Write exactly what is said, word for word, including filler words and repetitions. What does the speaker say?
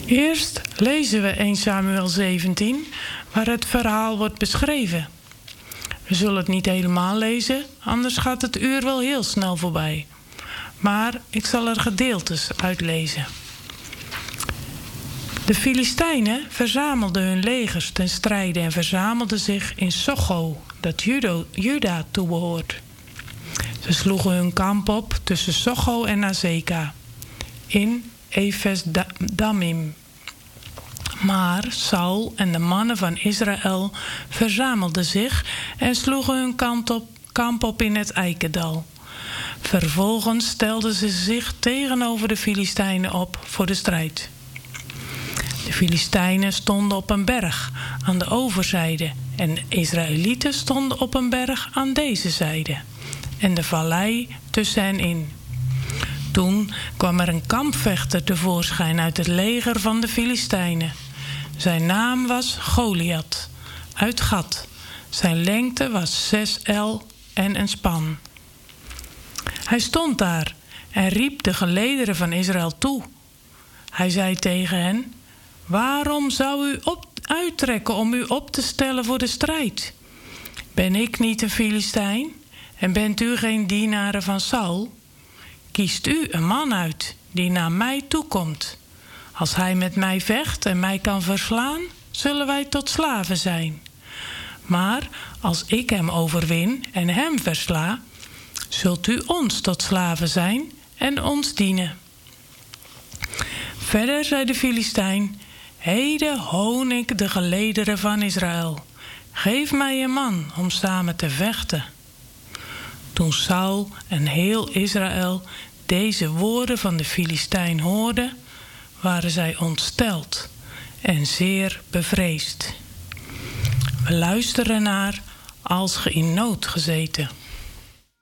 Eerst lezen we eerste Samuel zeventien, waar het verhaal wordt beschreven. We zullen het niet helemaal lezen, anders gaat het uur wel heel snel voorbij. Maar ik zal er gedeeltes uitlezen. De Filistijnen verzamelden hun legers ten strijde en verzamelden zich in Socho, dat Judo, Juda toebehoort. Ze sloegen hun kamp op tussen Socho en Azeka, in Efes-Dammim. Maar Saul en de mannen van Israël verzamelden zich en sloegen hun kamp op, kamp op in het Eikendal. Vervolgens stelden ze zich tegenover de Filistijnen op voor de strijd. De Filistijnen stonden op een berg aan de overzijde en de Israëlieten stonden op een berg aan deze zijde en de vallei tussen hen in. Toen kwam er een kampvechter tevoorschijn uit het leger van de Filistijnen. Zijn naam was Goliath, uit Gat. Zijn lengte was zes el en een span. Hij stond daar en riep de gelederen van Israël toe. Hij zei tegen hen: waarom zou u op uittrekken om u op te stellen voor de strijd? Ben ik niet een Filistijn en bent u geen dienaren van Saul? Kiest u een man uit die naar mij toekomt. Als hij met mij vecht en mij kan verslaan, zullen wij tot slaven zijn. Maar als ik hem overwin en hem versla, zult u ons tot slaven zijn en ons dienen. Verder zei de Filistijn: heden hoon ik de gelederen van Israël. Geef mij een man om samen te vechten. Toen Saul en heel Israël deze woorden van de Filistijn hoorden, waren zij ontsteld en zeer bevreesd. We luisteren naar Als ge in nood gezeten.